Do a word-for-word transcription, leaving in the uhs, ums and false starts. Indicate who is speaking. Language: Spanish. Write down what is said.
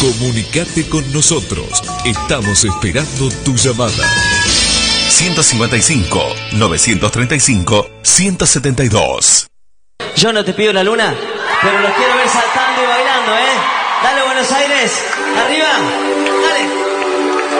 Speaker 1: Comunicate con nosotros. Estamos esperando tu llamada.
Speaker 2: ciento cincuenta y cinco, novecientos treinta y cinco, ciento setenta y dos.
Speaker 3: Yo no te pido la luna, pero los quiero ver saltando y bailando, ¿eh? Dale, Buenos Aires, arriba, dale.